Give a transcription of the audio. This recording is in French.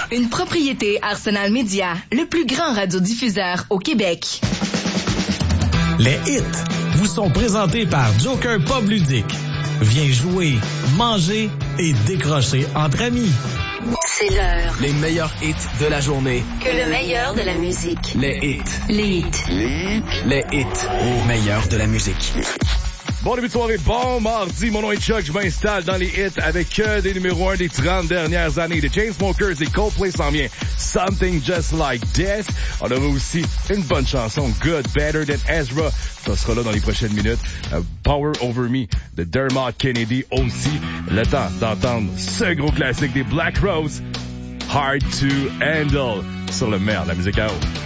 Une propriété Arsenal Média, le plus grand radiodiffuseur au Québec. Les hits vous sont présentés par Joker Pub Ludique. Viens jouer, manger et décrocher entre amis. C'est l'heure. Les meilleurs hits de la journée. Que le meilleur de la musique. Les hits. Les hits. Les hits au meilleur de la musique. Bon début de soirée, bon mardi, mon nom est Chuck, je m'installe dans les hits avec des numéros 1 des 30 dernières années. The Chainsmokers et Coldplay s'en vient. Something Just Like This. On aura aussi une bonne chanson, Good, Better Than Ezra. Ça sera là dans les prochaines minutes. Power Over Me de Dermot Kennedy aussi. Le temps d'entendre ce gros classique des Black Rose, Hard to Handle, sur le meilleur de la musique à haut.